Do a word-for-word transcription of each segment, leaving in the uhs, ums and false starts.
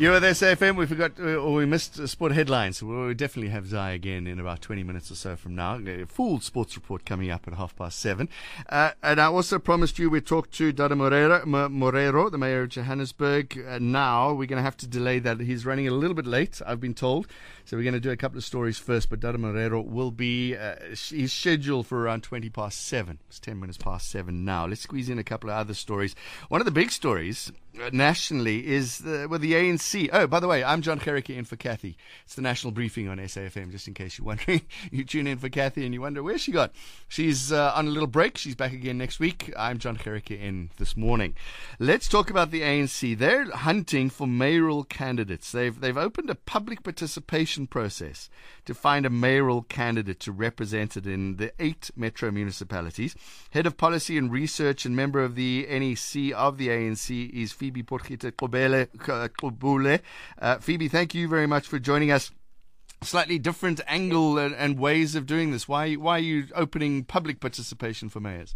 You're with S A F M. We forgot, or we missed uh, sport headlines. We'll definitely have Zai again in about twenty minutes or so from now. A full sports report coming up at half past seven. Uh, and I also promised you we'd talk to Dada Moreira, M- Moreiro, the mayor of Johannesburg. Uh, now we're going to have to delay that. He's running a little bit late, I've been told. So we're going to do a couple of stories first. But Dada Moreiro will be, uh, he's scheduled for around twenty past seven. It's ten minutes past seven now. Let's squeeze in a couple of other stories. One of the big stories nationally is the, with the A N C. Oh, by the way, I'm John Gericke in for Kathy. It's the national briefing on S A F M, just in case you're wondering. You tune in for Kathy and you wonder where she got. She's uh, on a little break. She's back again next week. I'm John Gericke in this morning. Let's talk about the A N C. They're hunting for mayoral candidates. They've they've opened a public participation process to find a mayoral candidate to represent it in the eight metro municipalities. Head of Policy and Research and member of the N E C of the A N C is Phoebe Potgieter-Qobule. Uh, Phoebe, thank you very much for joining us. Slightly different angle and, and ways of doing this. Why, why are you opening public participation for mayors?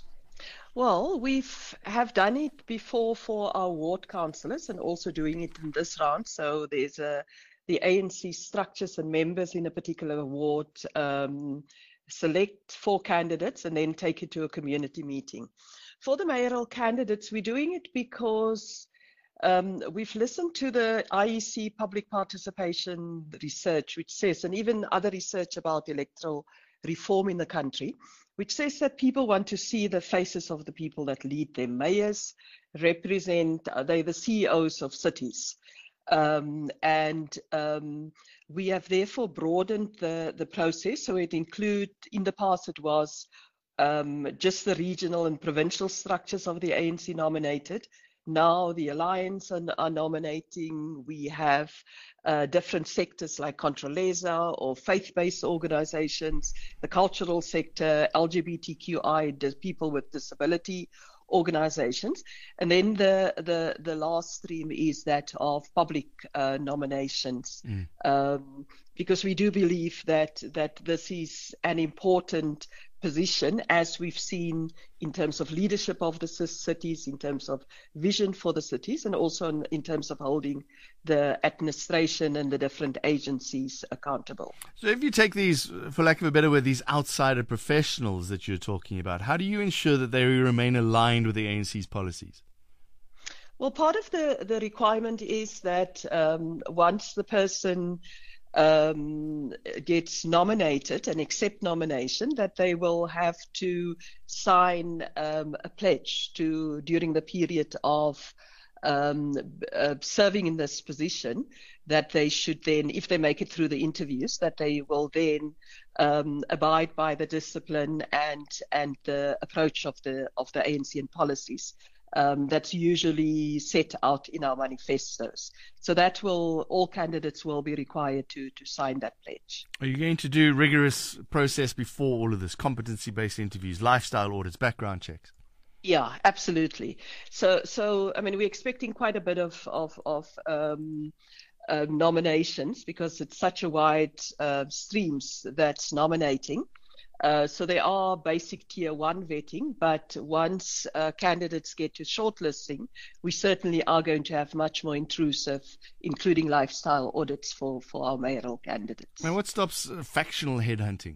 Well, we've have done it before for our ward councillors and also doing it in this round. So there's a the A N C structures and members in a particular ward um, select four candidates and then take it to a community meeting. For the mayoral candidates, we're doing it because um, we've listened to the I E C public participation research, which says, and even other research about electoral reform in the country, which says that people want to see the faces of the people that lead them. Mayors represent, they're the C E Os of cities. Um, and um, we have therefore broadened the, the process. So it include, in the past it was um, just the regional and provincial structures of the A N C nominated. Now the Alliance are, are nominating. We have uh, different sectors like Controleza or faith-based organizations, the cultural sector, L G B T Q I, people with disability organizations. And then the, the, the last stream is that of public uh, nominations, mm. um, because we do believe that, that this is an important position, as we've seen in terms of leadership of the cities, in terms of vision for the cities, and also in, in terms of holding the administration and the different agencies accountable. So if you take these, for lack of a better word, these outsider professionals that you're talking about, how do you ensure that they remain aligned with the A N C's policies? Well, part of the, the requirement is that um, once the person Um, gets nominated and accept nomination, that they will have to sign um, a pledge to during the period of um, uh, serving in this position, that they should then, if they make it through the interviews, that they will then um, abide by the discipline and and the approach of the of the A N C and policies. Um, that's usually set out in our manifestos. So that will, all candidates will be required to, to sign that pledge. Are you going to do rigorous process before all of this, competency-based interviews, lifestyle audits, background checks? Yeah, absolutely. So, so I mean, we're expecting quite a bit of, of, of um, uh, nominations, because it's such a wide uh, streams that's nominating. Uh, so there are basic tier one vetting, but once uh, candidates get to shortlisting, we certainly are going to have much more intrusive, including lifestyle audits for, for our mayoral candidates. And what stops uh, factional headhunting?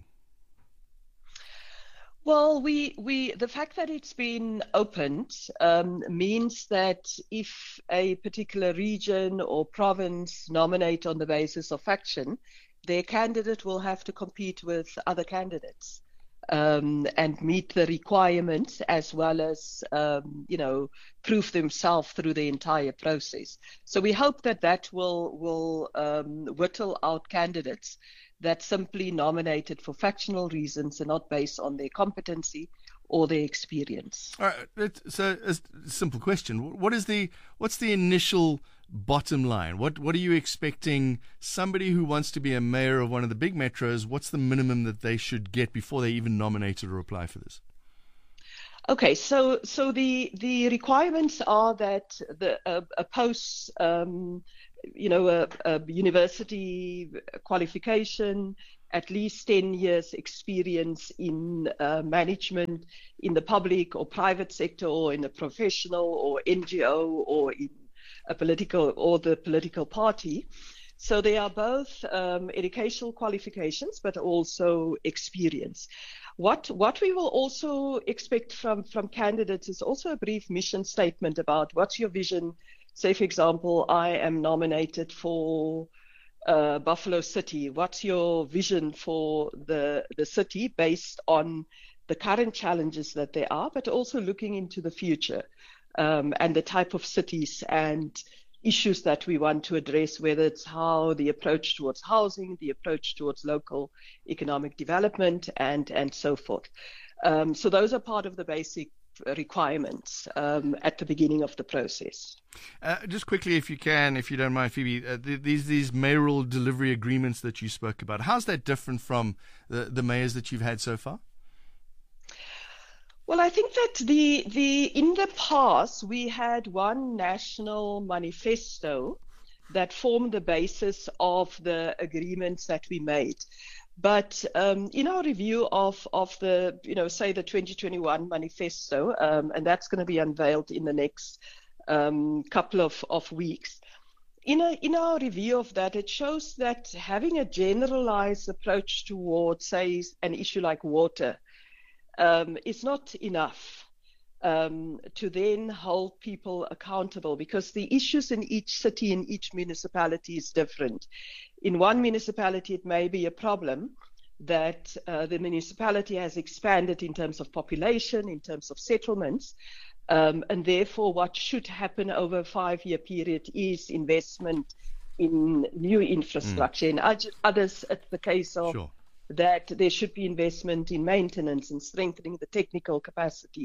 Well, we, we the fact that it's been opened um, means that if a particular region or province nominate on the basis of faction, their candidate will have to compete with other candidates um, and meet the requirements, as well as, um, you know, prove themselves through the entire process. So we hope that that will, will um, whittle out candidates that simply nominated for factional reasons and not based on their competency or their experience. All right. So a simple question. What is the, what's the initial bottom line? What what are you expecting somebody who wants to be a mayor of one of the big metros, what's the minimum that they should get before they even nominated or apply for this? Okay, so so the the requirements are that the uh, a post um, you know a, a university qualification, at least ten years experience in uh, management in the public or private sector, or in a professional or N G O, or in a political or the political party. So they are both um, educational qualifications, but also experience. What what we will also expect from, from candidates is also a brief mission statement about what's your vision. Say, for example, I am nominated for uh, Buffalo City. What's your vision for the, the city based on the current challenges that there are, but also looking into the future um, and the type of cities and issues that we want to address, whether it's how the approach towards housing, the approach towards local economic development, and, and so forth. Um, so those are part of the basic requirements um, at the beginning of the process. Uh, just quickly, if you can, if you don't mind, Phoebe, uh, th- these these mayoral delivery agreements that you spoke about, how's that different from the, the mayors that you've had so far? Well, I think that the the in the past we had one national manifesto that formed the basis of the agreements that we made. But um, in our review of of the, you know, say the twenty twenty-one manifesto, um, and that's going to be unveiled in the next um, couple of, of weeks. In a, in our review of that, it shows that having a generalized approach towards, say, an issue like water, Um, it's not enough um, to then hold people accountable, because the issues in each city, in each municipality is different. In one municipality, it may be a problem that uh, the municipality has expanded in terms of population, in terms of settlements, um, and therefore what should happen over a five-year period is investment in new infrastructure. Mm. In others, it's the case of sure. that there should be investment in maintenance and strengthening the technical capacity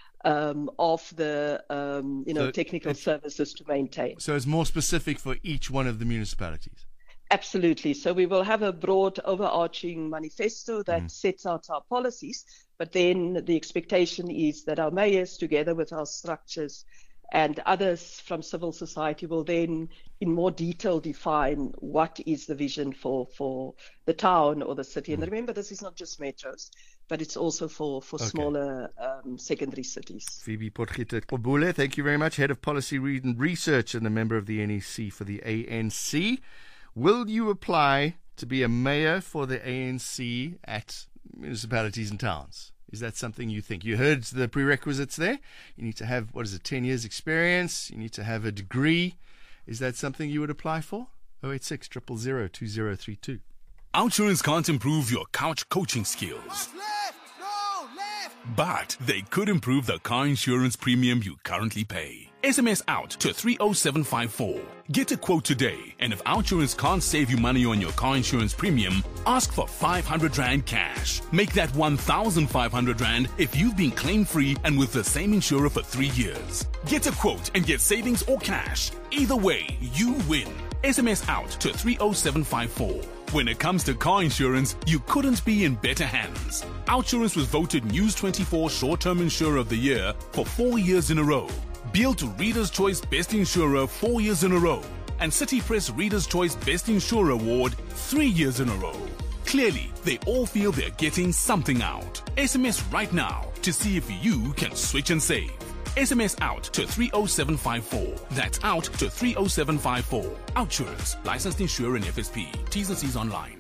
um, of the um, you know, so technical services to maintain. So it's more specific for each one of the municipalities? Absolutely. So we will have a broad overarching manifesto that mm. sets out our policies, but then the expectation is that our mayors, together with our structures and others from civil society, will then in more detail define what is the vision for, for the town or the city. Mm. And remember, this is not just metros, but it's also for, for okay. smaller um, secondary cities. Phoebe Potgieter-Qobule, thank you very much. Head of Policy and Research and a member of the N E C for the A N C. Will you apply to be a mayor for the A N C at municipalities and towns? Is that something you think? You heard the prerequisites there. You need to have, what is it, ten years experience. You need to have a degree. Is that something you would apply for? oh eight six, zero zero zero, two zero three two. OUTsurance can't improve your couch coaching skills. Left, no, left. But they could improve the car insurance premium you currently pay. S M S OUT to three oh seven five four. Get a quote today, and if OUTsurance can't save you money on your car insurance premium, ask for five hundred rand cash. Make that one thousand five hundred rand if you've been claim-free and with the same insurer for three years. Get a quote and get savings or cash. Either way, you win. S M S OUT to three oh seven five four. When it comes to car insurance, you couldn't be in better hands. OUTsurance was voted News twenty-four Short-Term Insurer of the Year for four years in a row. Beal to Reader's Choice Best Insurer four years in a row, and City Press Reader's Choice Best Insurer Award three years in a row. Clearly, they all feel they're getting something out. S M S right now to see if you can switch and save. S M S OUT to three oh seven five four. That's OUT to three oh seven five four. OUTsurance, licensed insurer and F S P. T's and C's online.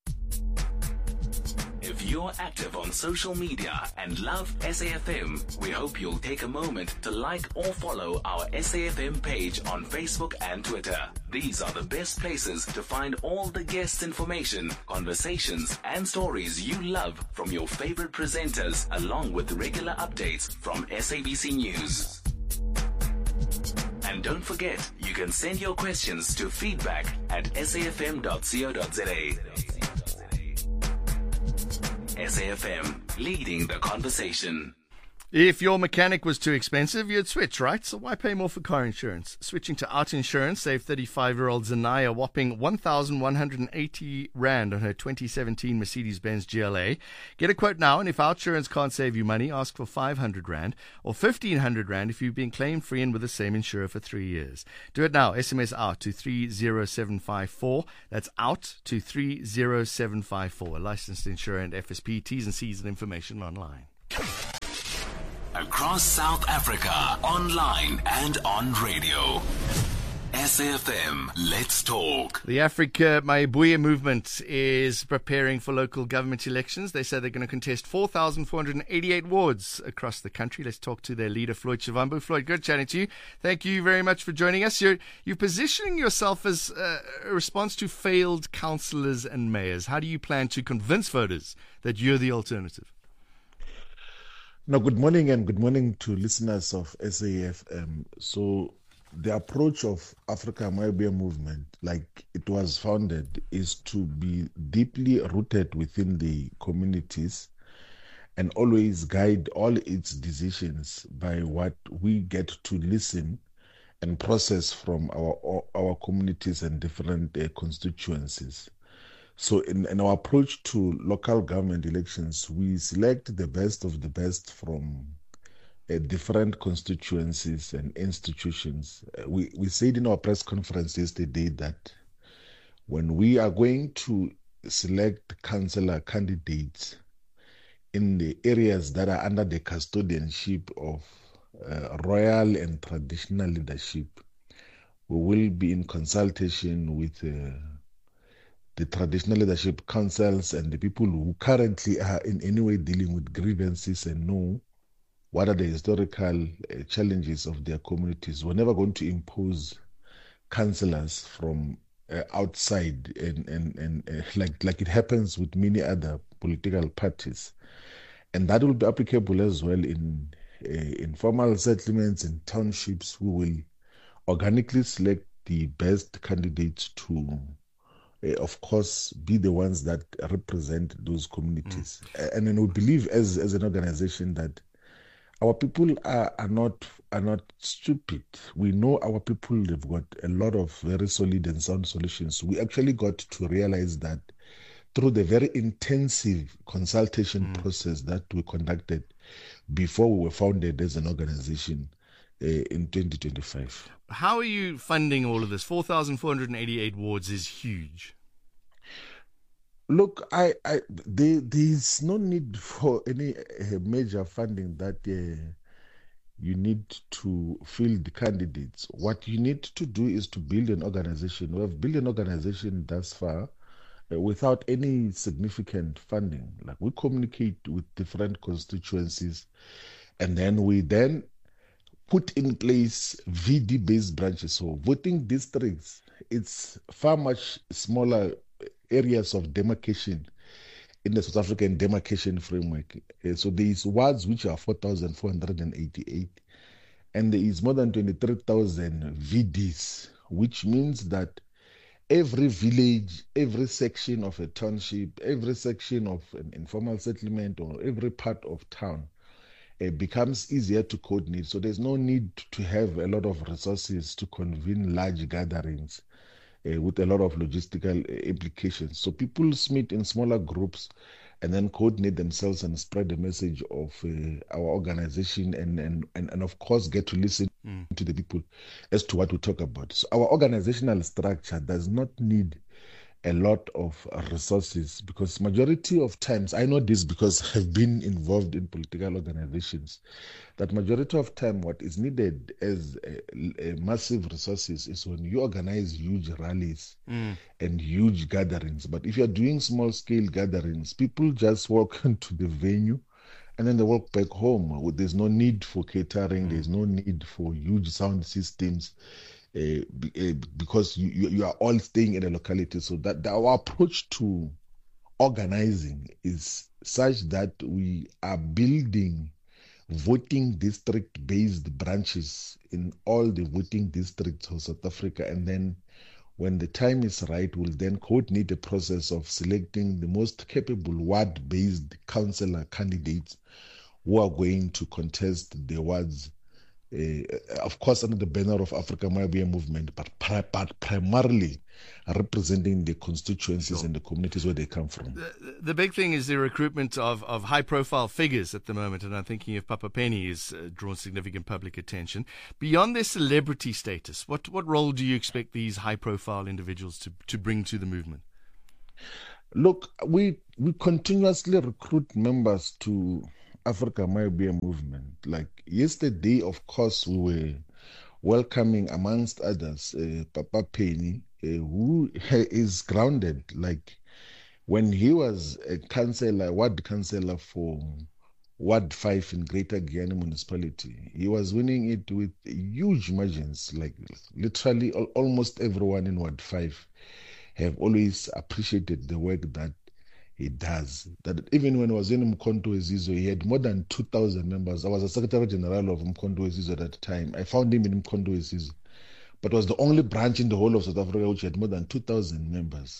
If you're active on social media and love S A F M, we hope you'll take a moment to like or follow our S A F M page on Facebook and Twitter. These are the best places to find all the guest information, conversations, and stories you love from your favorite presenters, along with regular updates from S A B C News. And don't forget, you can send your questions to feedback at s a f m dot co dot z a. S A F M, leading the conversation. If your mechanic was too expensive, you'd switch, right? So why pay more for car insurance? Switching to Out Insurance saved thirty-five-year-old Zanaya a whopping one thousand one hundred eighty rand on her twenty seventeen Mercedes-Benz G L A. Get a quote now, and if OUTsurance can't save you money, ask for five hundred rand or fifteen hundred rand if you've been claim-free and with the same insurer for three years. Do it now. S M S OUT to three oh seven five four. That's OUT to three oh seven five four. A licensed insurer and F S P. T's and C's and information online. Across South Africa, online and on radio. S A F M, let's talk. The Africa Mayibuye movement is preparing for local government elections. They say they're going to contest four thousand four hundred eighty-eight wards across the country. Let's talk to their leader, Floyd Shivambu. Floyd, good chatting to you. Thank you very much for joining us. You're, you're positioning yourself as uh, a response to failed councillors and mayors. How do you plan to convince voters that you're the alternative? No, good morning and good morning to listeners of S A F M. So the approach of Africa Mayibuye movement, like it was founded, is to be deeply rooted within the communities and always guide all its decisions by what we get to listen and process from our our communities and different uh, constituencies. So in, in our approach to local government elections, we select the best of the best from uh, different constituencies and institutions. Uh, we, we said in our press conference yesterday that when we are going to select councillor candidates in the areas that are under the custodianship of uh, royal and traditional leadership, we will be in consultation with uh, the traditional leadership councils and the people who currently are in any way dealing with grievances and know what are the historical uh, challenges of their communities. We're never going to impose councillors from uh, outside and, and, and uh, like, like it happens with many other political parties. And that will be applicable as well in uh, informal settlements and townships. We will organically select the best candidates to Uh, of course, be the ones that represent those communities. Mm. And then we believe as, as an organization that our people are, are not are not stupid. We know our people, they've got a lot of very solid and sound solutions. We actually got to realize that through the very intensive consultation mm. process that we conducted before we were founded as an organization uh, in twenty twenty-five. How are you funding all of this? four thousand four hundred eighty-eight wards is huge. Look, I, I, there, there's no need for any uh, major funding that uh, you need to field candidates. What you need to do is to build an organization. We have built an organization thus far uh, without any significant funding. Like we communicate with different constituencies, and then we then put in place V D-based branches. So voting districts, it's far much smaller areas of demarcation in the South African demarcation framework. Uh, so there is wards which are four thousand four hundred eighty-eight, and there is more than twenty-three thousand V Ds, which means that every village, every section of a township, every section of an informal settlement, or every part of town it becomes easier to coordinate. So there's no need to have a lot of resources to convene large gatherings uh, with a lot of logistical uh, implications. So people meet in smaller groups and then coordinate themselves and spread the message of uh, our organization and, and, and, and of course get to listen mm. to the people as to what we talk about. So our organizational structure does not need a lot of resources, because majority of times, I know this because I've been involved in political organizations, that majority of time what is needed as a, a massive resources is when you organize huge rallies mm. and huge gatherings. But if you're doing small scale gatherings, people just walk into the venue and then they walk back home. There's no need for catering, mm. there's no need for huge sound systems. Uh, uh, because you, you you are all staying in a locality. So that, that our approach to organizing is such that we are building voting district-based branches in all the voting districts of South Africa, and then when the time is right, we'll then coordinate the process of selecting the most capable ward-based councillor candidates who are going to contest the wards. Uh, of course, under the banner of Africa Mayibuye movement, but, pri- but primarily representing the constituencies sure. and the communities where they come from. The, the big thing is the recruitment of, of high-profile figures at the moment, and I'm thinking of Papa Penny has uh, drawn significant public attention. Beyond their celebrity status, what, what role do you expect these high-profile individuals to, to bring to the movement? Look, we we continuously recruit members to Africa Mayibuye movement. Like yesterday, of course, we were welcoming, amongst others, uh, Papa Penny, uh, who is grounded. Like when he was a councillor, ward councillor for Ward five in Greater Guyana Municipality, he was winning it with huge margins. Like literally al- almost everyone in Ward five have always appreciated the work that he does. That even when I was in Mkhonto Wezizwe, he had more than two thousand members. I was a Secretary General of Mkhonto Wezizwe at that time. I found him in Mkhonto Wezizwe, but it was the only branch in the whole of South Africa which had more than two thousand members.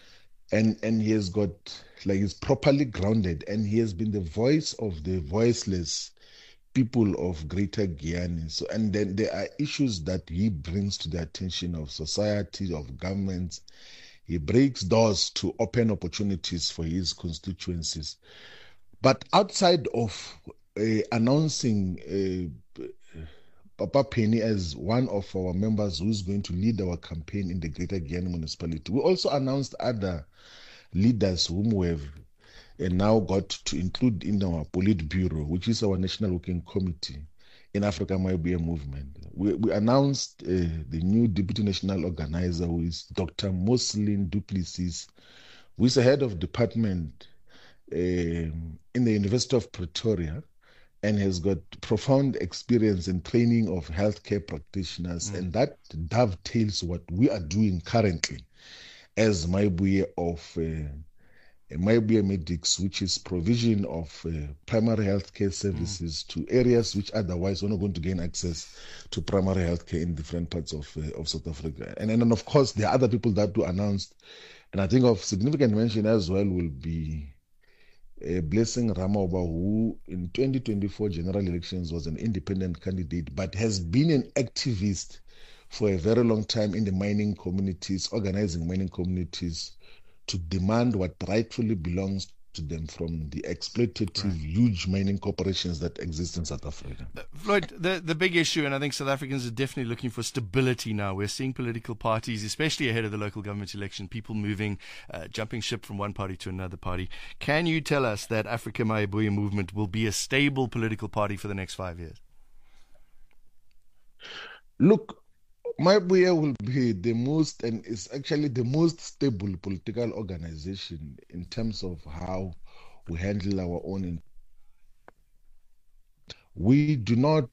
And and he has got, like, he's properly grounded, and he has been the voice of the voiceless people of Greater Guyana. So, and then there are issues that he brings to the attention of society, of governments. He breaks doors to open opportunities for his constituencies. But outside of uh, announcing uh, Papa Penny as one of our members who's going to lead our campaign in the Greater Guyana Municipality, we also announced other leaders whom we have uh, now got to include in our Politburo, which is our National Working Committee in Africa Maibuya Movement. We, we announced uh, the new Deputy National Organizer, who is Doctor Moslin Duplessis, who is the head of department uh, in the University of Pretoria, and has got profound experience in training of healthcare practitioners. Mm. And that dovetails what we are doing currently as Maibuya of uh, Maibuya Medics, which is provision of uh, primary healthcare services mm. to areas which otherwise are not going to gain access to primary healthcare in different parts of uh, of South Africa. And, and then, of course, there are other people that were announced. And I think of significant mention as well will be Uh, Blessing Ramoba, who in twenty twenty-four general elections was an independent candidate, but has been an activist for a very long time in the mining communities, organizing mining communities to demand what rightfully belongs to them from the exploitative, right, huge mining corporations that exist in South Africa. Uh, Floyd, the, the big issue, and I think South Africans are definitely looking for stability now. We're seeing political parties, especially ahead of the local government election, people moving, uh, jumping ship from one party to another party. Can you tell us that Africa Maibuya Movement will be a stable political party for the next five years? Look, Maibuya will be the most, and is actually the most stable political organization in terms of how we handle our own. We do not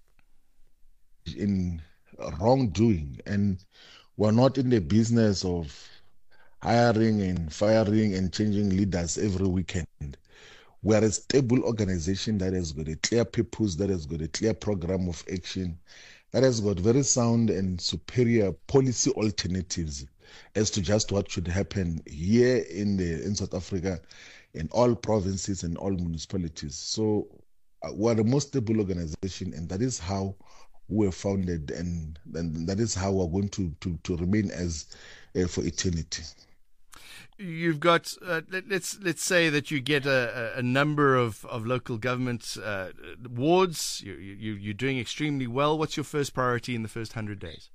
in wrongdoing, and we're not in the business of hiring and firing and changing leaders every weekend. We're a stable organization that has got a clear purpose, that has got a clear program of action, that has got very sound and superior policy alternatives as to just what should happen here in the in South Africa, in all provinces and all municipalities. So uh, we're the most stable organization, and that is how we're founded, and, and that is how we're going to, to, to remain as uh, for eternity. You've got, uh, let, let's let's say that you get a, a number of, of local government uh, wards. You, you, you're doing extremely well. What's your first priority in the first one hundred days?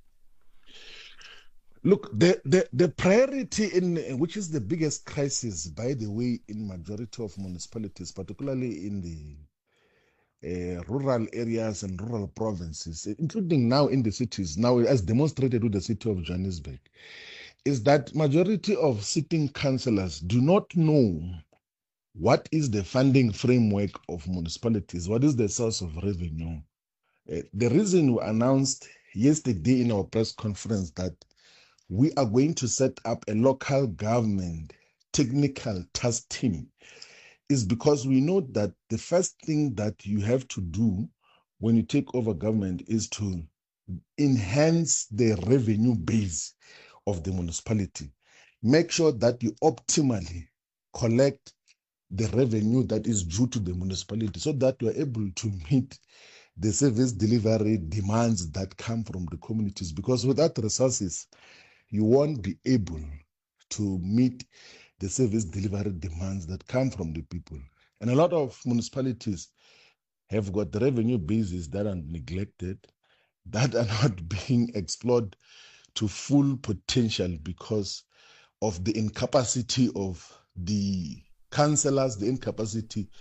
Look, the, the, the priority, in which is the biggest crisis, by the way, in majority of municipalities, particularly in the uh, rural areas and rural provinces, including now in the cities, now as demonstrated with the city of Johannesburg, is that majority of sitting councillors do not know what is the funding framework of municipalities, what is the source of revenue. Uh, the reason we announced yesterday in our press conference that we are going to set up a local government technical task team is because we know that the first thing that you have to do when you take over government is to enhance the revenue base of the municipality. Make sure that you optimally collect the revenue that is due to the municipality so that you are able to meet the service delivery demands that come from the communities. Because without resources, you won't be able to meet the service delivery demands that come from the people. And a lot of municipalities have got the revenue bases that are neglected, that are not being explored to full potential because of the incapacity of the councillors, the incapacity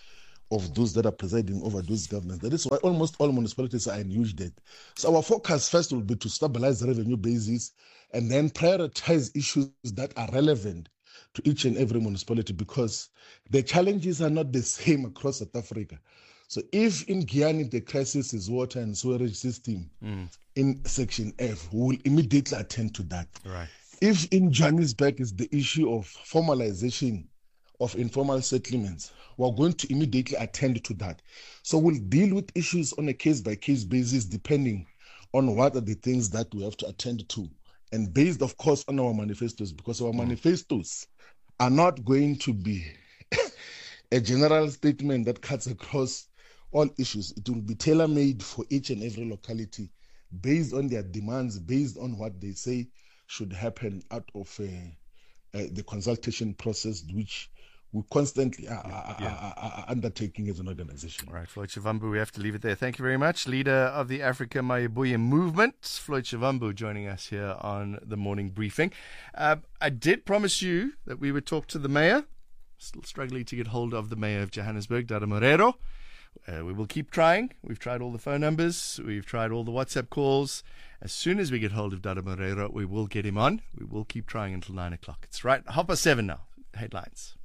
of those that are presiding over those governments. That is why almost all municipalities are in huge debt. So our focus first will be to stabilize the revenue basis and then prioritize issues that are relevant to each and every municipality, because the challenges are not the same across South Africa. So if in Guyana the crisis is water and sewerage system mm. in Section F, we will immediately attend to that. Right. If in Johannesburg is the issue of formalization of informal settlements, we're going to immediately attend to that. So we'll deal with issues on a case-by-case basis depending on what are the things that we have to attend to. And based, of course, on our manifestos, because our mm. manifestos are not going to be a general statement that cuts across all issues. It will be tailor-made for each and every locality based on their demands, based on what they say should happen out of uh, uh, the consultation process, which we constantly are, are, yeah. are, are undertaking as an organization. All right, Floyd Shivambu, we have to leave it there. Thank you very much. Leader of the Africa Mayabuya movement, Floyd Shivambu, joining us here on the morning briefing. Uh, I did promise you that we would talk to the mayor. Still struggling to get hold of the mayor of Johannesburg, Dada Morero. Uh, we will keep trying. We've tried all the phone numbers. We've tried all the WhatsApp calls. As soon as we get hold of Dada Morero, we will get him on. We will keep trying until nine o'clock. It's right, half past seven now. Headlines.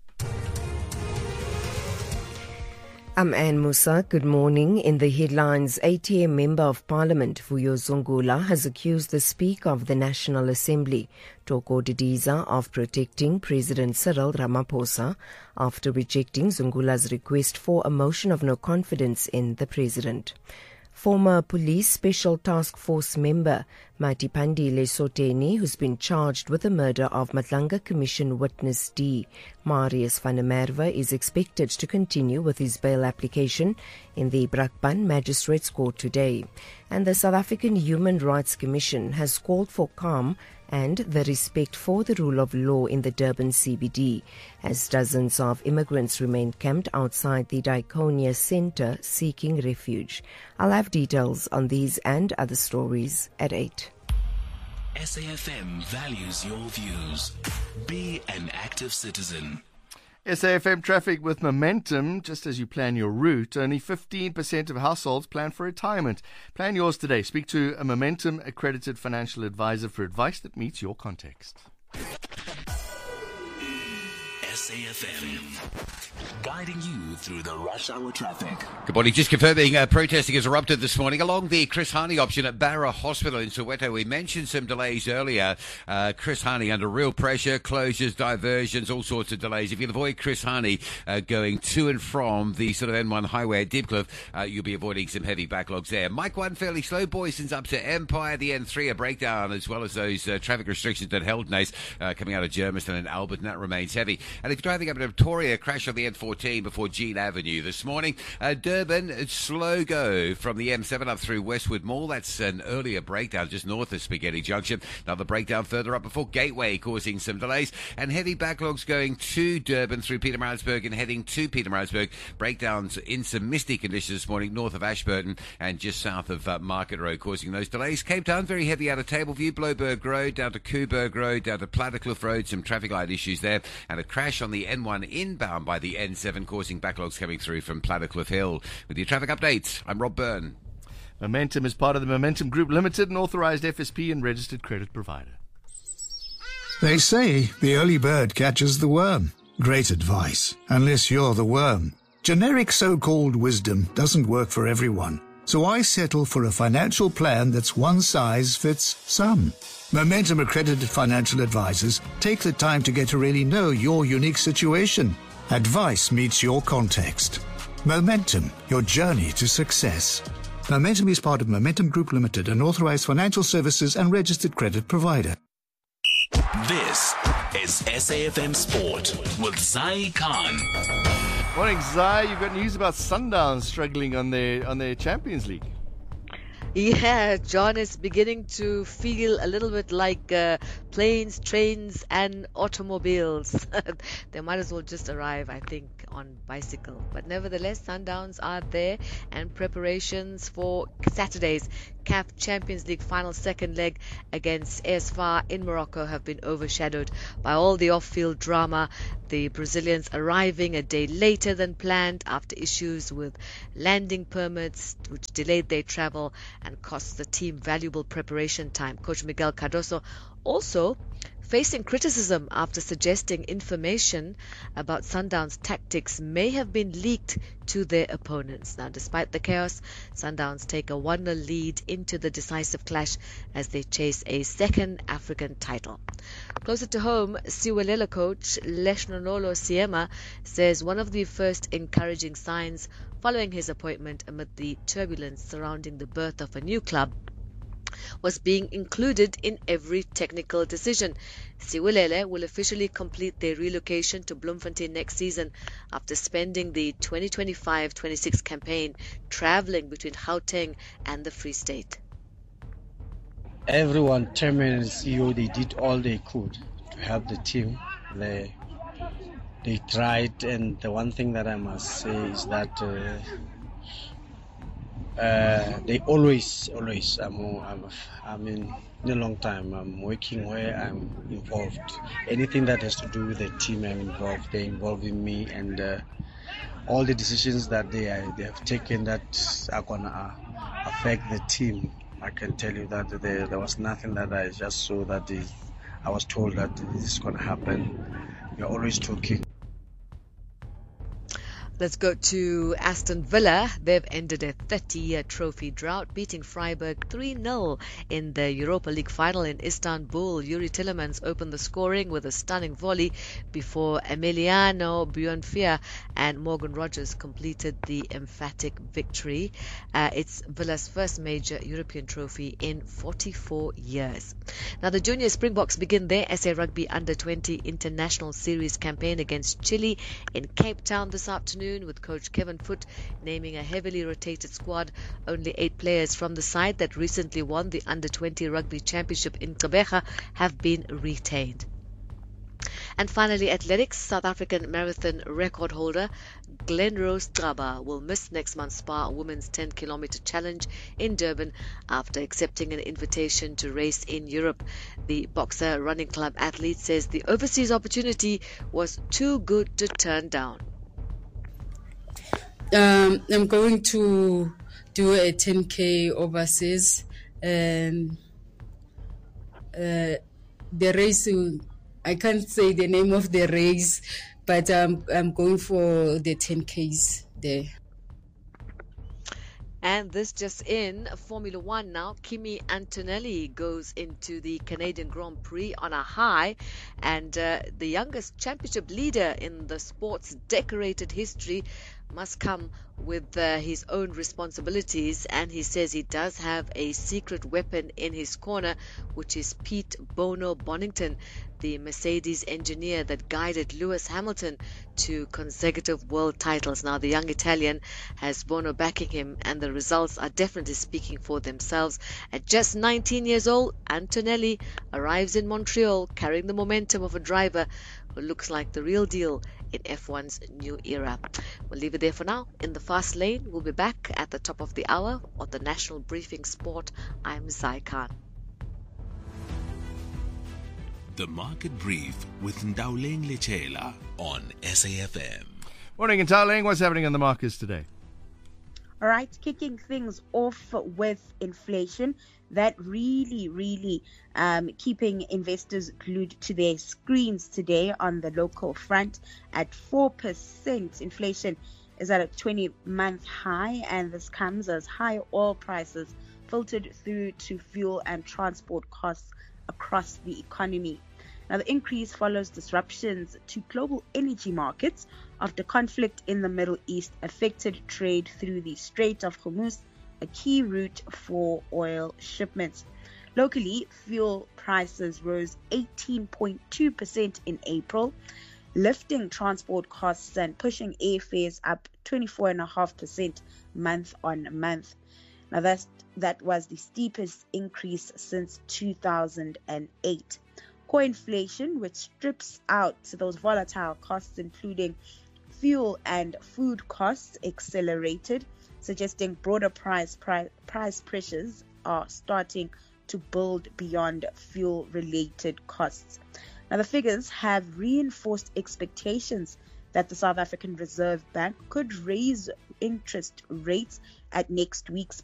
I'm Anne Musa. Good morning. In the headlines, A T M Member of Parliament Vuyo Zungula has accused the Speaker of the National Assembly, Toko Didiza, of protecting President Cyril Ramaphosa after rejecting Zungula's request for a motion of no confidence in the President. Former Police Special Task Force member Matipandile Soteni, who's been charged with the murder of Matlanga Commission witness D. Marius van der Merwe, is expected to continue with his bail application in the Brakpan Magistrates Court today. And the South African Human Rights Commission has called for calm and the respect for the rule of law in the Durban C B D, as dozens of immigrants remain camped outside the Diakonia Centre seeking refuge. I'll have details on these and other stories at eight. S A F M values your views. Be an active citizen. S A F M traffic with momentum. Just as you plan your route, only fifteen percent of households plan for retirement. Plan yours today. Speak to a Momentum accredited financial advisor for advice that meets your context. S A F M, guiding you through the rush hour traffic. Good morning. Just confirming, uh, protesting has erupted this morning along the Chris Hani option at Barra Hospital in Soweto. We mentioned some delays earlier. Uh, Chris Hani under real pressure, closures, diversions, all sorts of delays. If you avoid Chris Hani uh, going to and from the sort of N one highway at Diepkloof, uh, you'll be avoiding some heavy backlogs there. Mike one fairly slow. Boyson's up to Empire. The N three a breakdown, as well as those uh, traffic restrictions that held Nace uh, coming out of Germiston and Albert, and that remains heavy. And if you're driving up to Victoria, crash on the N fourteen before Jean Avenue this morning. Uh, Durban, slow go from the M seven up through Westwood Mall. That's an earlier breakdown just north of Spaghetti Junction. Another breakdown further up before Gateway, causing some delays. And heavy backlogs going to Durban through Pietermaritzburg and heading to Pietermaritzburg. Breakdowns in some misty conditions this morning north of Ashburton and just south of uh, Market Road, causing those delays. Cape Town, very heavy out of Tableview, Bloberg Road, down to Coburg Road, down to Plattekloof Road. Some traffic light issues there. And a crash on the N one inbound by the N seven, causing backlogs coming through from Plattekloof Hill. With your traffic updates, I'm Rob Byrne. Momentum is part of the Momentum Group Limited, an authorised F S P and registered credit provider. They say the early bird catches the worm. Great advice, unless you're the worm. Generic so-called wisdom doesn't work for everyone, so I settle for a financial plan that's one size fits some. Momentum accredited financial advisors take the time to get to really know your unique situation. Advice meets your context. Momentum, your journey to success. Momentum is part of Momentum Group Limited, an authorized financial services and registered credit provider. This is S A F M Sport with Zai Khan. Morning, Zai. You've got news about Sundowns struggling on their on their Champions League. Yeah, John, is beginning to feel a little bit like uh, planes, trains and automobiles. They might as well just arrive, I think, on bicycle. But nevertheless, Sundowns are there and preparations for Saturday's C A F Champions League final second leg against A S F A R in Morocco have been overshadowed by all the off-field drama. The Brazilians arriving a day later than planned after issues with landing permits, which delayed their travel and cost the team valuable preparation time. Coach Miguel Cardoso also facing criticism after suggesting information about Sundowns' tactics may have been leaked to their opponents. Now, despite the chaos, Sundowns take a one nil lead into the decisive clash as they chase a second African title. Closer to home, Siwelela coach Leshnololo Siema says one of the first encouraging signs following his appointment amid the turbulence surrounding the birth of a new club was being included in every technical decision. Siwelela will officially complete their relocation to Bloemfontein next season after spending the twenty twenty-five twenty-six campaign travelling between Gauteng and the Free State. Everyone, chairman and C E O, they did all they could to help the team. They, they tried, and the one thing that I must say is that uh, Uh, they always, always, I'm, I'm, I'm in, in a long time, I'm working where I'm involved. Anything that has to do with the team, I'm involved. They're involving me, and uh, all the decisions that they, are, they have taken that are going to affect the team, I can tell you that there, there was nothing that I just saw that is, I was told that this is going to happen. We're always talking. Let's go to Aston Villa. They've ended a thirty-year trophy drought, beating Freiburg three nil in the Europa League final in Istanbul. Yuri Tillemans opened the scoring with a stunning volley before Emiliano Buendia and Morgan Rogers completed the emphatic victory. Uh, it's Villa's first major European trophy in forty-four years. Now, the junior Springboks begin their S A Rugby Under twenty International Series campaign against Chile in Cape Town this afternoon, with coach Kevin Foote naming a heavily rotated squad. Only eight players from the side that recently won the Under twenty Rugby Championship in Gqeberha have been retained. And finally, athletics. South African marathon record holder Glenrose Xaba will miss next month's Spa Women's ten kilometer challenge in Durban after accepting an invitation to race in Europe. The Boxer Running Club athlete says the overseas opportunity was too good to turn down. Um, I'm going to do a ten K overseas, and uh, the race, I can't say the name of the race, but um, I'm going for the ten Ks there. And this just in, Formula One now. Kimi Antonelli goes into the Canadian Grand Prix on a high, and uh, the youngest championship leader in the sport's decorated history must come with uh, his own responsibilities, and he says he does have a secret weapon in his corner, which is Pete Bono Bonington, the Mercedes engineer that guided Lewis Hamilton to consecutive world titles. Now, the young Italian has Bono backing him, and the results are definitely speaking for themselves. At just nineteen years old, Antonelli arrives in Montreal carrying the momentum of a driver who looks like the real deal in F one's new era. We'll leave it there for now. In the fast lane, we'll be back at the top of the hour on the National Briefing Sport. I'm Zai Khan. The Market Brief with Ndauleng Lechela on S A F M. Morning, Ndauleng. What's happening on the markets today? All right, kicking things off with inflation. That really, really um, keeping investors glued to their screens today on the local front. At four percent, inflation is at a twenty-month high, and this comes as high oil prices filtered through to fuel and transport costs across the economy. Now, the increase follows disruptions to global energy markets after conflict in the Middle East affected trade through the Strait of Hormuz, a key route for oil shipments. Locally, fuel prices rose eighteen point two percent in April, lifting transport costs and pushing airfares up twenty-four point five percent month on month. Now, that's, that was the steepest increase since two thousand eight. Core inflation, which strips out those volatile costs, including fuel and food costs, accelerated, suggesting broader price, price price pressures are starting to build beyond fuel-related costs. Now, the figures have reinforced expectations that the South African Reserve Bank could raise interest rates at next week's